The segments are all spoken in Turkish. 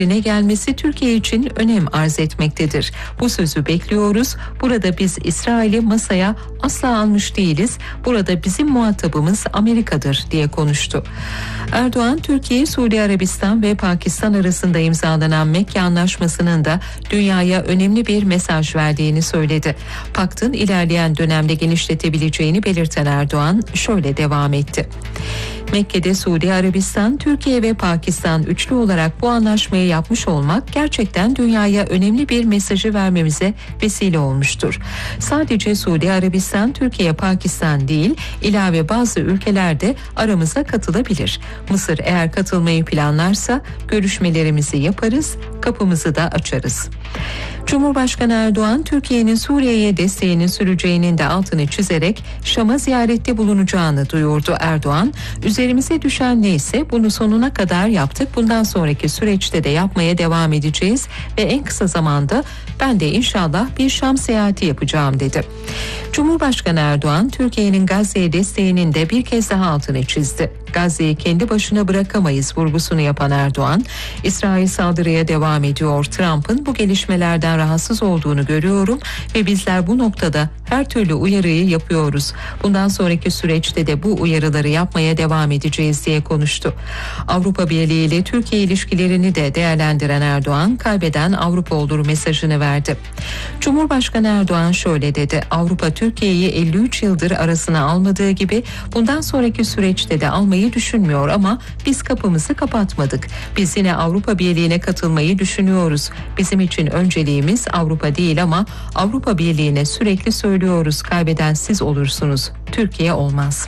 gelmesi Türkiye için önem arz etmektedir. Bu sözü bekliyoruz. Burada biz İsrail'i masaya asla almış değiliz. Burada bizim muhatabımız Amerika'dır diye konuştu. Erdoğan, Türkiye, Suudi Arabistan ve Pakistan arasında imzalanan Mekke Anlaşması'nın da dünyaya önemli bir mesaj verdiğini söyledi. Paktın ilerleyen dönemde genişletebileceğini belirten Erdoğan şöyle devam etti. Mekke'de Suudi Arabistan, Türkiye ve Pakistan üçlü olarak bu anlaşmayı yapmış olmak gerçekten dünyaya önemli bir mesajı vermemize vesile olmuştur. Sadece Suudi Arabistan, Türkiye, Pakistan değil, ilave bazı ülkeler de aramıza katılabilir. Mısır eğer katılmayı planlarsa görüşmelerimizi yaparız, kapımızı da açarız. Cumhurbaşkanı Erdoğan, Türkiye'nin Suriye'ye desteğinin süreceğinin de altını çizerek Şam'a ziyarette bulunacağını duyurdu. Erdoğan, üzerimize düşen neyse bunu sonuna kadar yaptık. Bundan sonraki süreçte de yapmaya devam edeceğiz ve en kısa zamanda ben de inşallah bir Şam seyahati yapacağım dedi. Cumhurbaşkanı Erdoğan, Türkiye'nin Gazze'ye desteğinin de bir kez daha altını çizdi. Gazze'yi kendi başına bırakamayız vurgusunu yapan Erdoğan, İsrail saldırıya devam ediyor. Trump'ın bu gelişmelerden rahatsız olduğunu görüyorum ve bizler bu noktada her türlü uyarıyı yapıyoruz. Bundan sonraki süreçte de bu uyarıları yapmaya devam edeceğiz diye konuştu. Avrupa Birliği ile Türkiye ilişkilerini de değerlendiren Erdoğan, kaybeden Avrupa olur mesajını verdi. Cumhurbaşkanı Erdoğan şöyle dedi: Avrupa Türkiye'yi 53 yıldır arasına almadığı gibi bundan sonraki süreçte de almayı düşünmüyor ama biz kapımızı kapatmadık. Biz yine Avrupa Birliği'ne katılmayı düşünüyoruz. Bizim için önceliğimiz Avrupa değil ama Avrupa Birliği'ne sürekli söylüyoruz. Kaybeden siz olursunuz. Türkiye olmaz.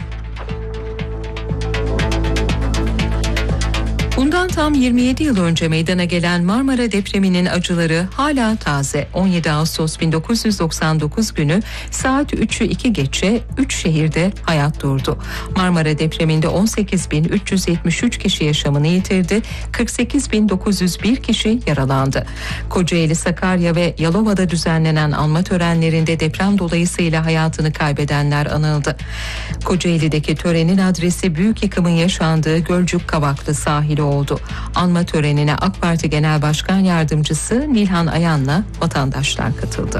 Bundan tam 27 yıl önce meydana gelen Marmara depreminin acıları hala taze. 17 Ağustos 1999 günü saat 3'ü 2 geçe 3 şehirde hayat durdu. Marmara depreminde 18.373 kişi yaşamını yitirdi, 48.901 kişi yaralandı. Kocaeli, Sakarya ve Yalova'da düzenlenen anma törenlerinde deprem dolayısıyla hayatını kaybedenler anıldı. Kocaeli'deki törenin adresi büyük yıkımın yaşandığı Gölcük-Kavaklı sahili oldu. Anma törenine AK Parti Genel Başkan Yardımcısı Nilhan Ayan'la vatandaşlar katıldı.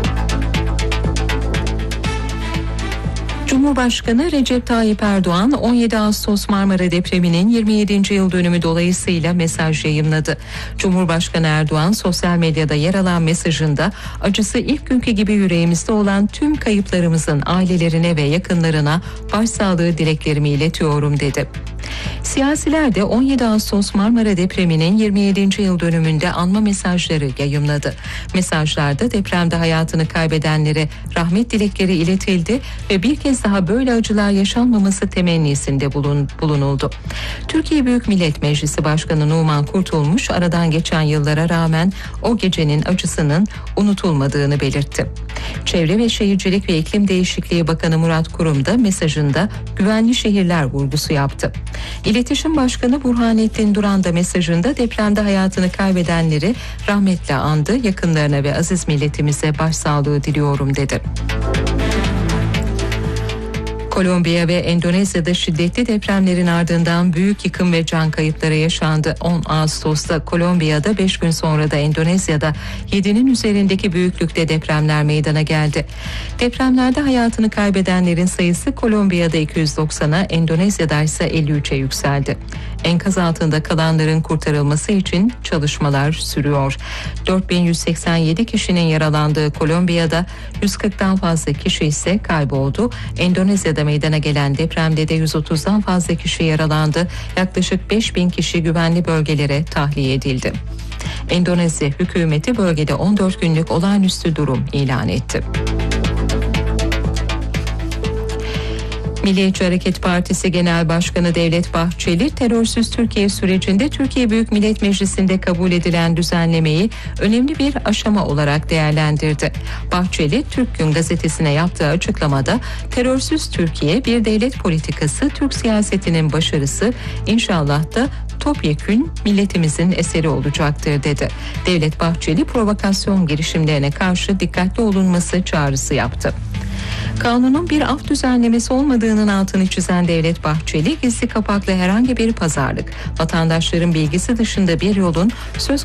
Cumhurbaşkanı Recep Tayyip Erdoğan 17 Ağustos Marmara depreminin 27. yıl dönümü dolayısıyla mesaj yayımladı. Cumhurbaşkanı Erdoğan sosyal medyada yer alan mesajında acısı ilk günkü gibi yüreğimizde olan tüm kayıplarımızın ailelerine ve yakınlarına başsağlığı dileklerimi iletiyorum dedi. Siyasiler de 17 Ağustos Marmara depreminin 27. yıl dönümünde anma mesajları yayımladı. Mesajlarda depremde hayatını kaybedenlere rahmet dilekleri iletildi ve bir kez daha böyle acılar yaşanmaması temennisinde bulunuldu. Türkiye Büyük Millet Meclisi Başkanı Numan Kurtulmuş, aradan geçen yıllara rağmen o gecenin acısının unutulmadığını belirtti. Çevre ve Şehircilik ve İklim Değişikliği Bakanı Murat Kurum da mesajında güvenli şehirler vurgusu yaptı. İletişim Başkanı Burhanettin Duran da mesajında depremde hayatını kaybedenleri rahmetle andı, yakınlarına ve aziz milletimize başsağlığı diliyorum dedi. Kolombiya ve Endonezya'da şiddetli depremlerin ardından büyük yıkım ve can kayıpları yaşandı. 10 Ağustos'ta Kolombiya'da, 5 gün sonra da Endonezya'da 7'nin üzerindeki büyüklükte depremler meydana geldi. Depremlerde hayatını kaybedenlerin sayısı Kolombiya'da 290'a, Endonezya'da ise 53'e yükseldi. Enkaz altında kalanların kurtarılması için çalışmalar sürüyor. 4187 kişinin yaralandığı Kolombiya'da 140'tan fazla kişi ise kayboldu. Endonezya'da meydana gelen depremde de 130'dan fazla kişi yaralandı. Yaklaşık 5000 kişi güvenli bölgelere tahliye edildi. Endonezya hükümeti bölgede 14 günlük olağanüstü durum ilan etti. Milliyetçi Hareket Partisi Genel Başkanı Devlet Bahçeli, terörsüz Türkiye sürecinde Türkiye Büyük Millet Meclisi'nde kabul edilen düzenlemeyi önemli bir aşama olarak değerlendirdi. Bahçeli, Türk Gün gazetesine yaptığı açıklamada, terörsüz Türkiye bir devlet politikası, Türk siyasetinin başarısı, inşallah da topyekün milletimizin eseri olacaktır dedi. Devlet Bahçeli, provokasyon girişimlerine karşı dikkatli olunması çağrısı yaptı. Kanunun bir af düzenlemesi olmadığının altını çizen Devlet Bahçeli, gizli kapaklı herhangi bir pazarlık, vatandaşların bilgisi dışında bir yolun söz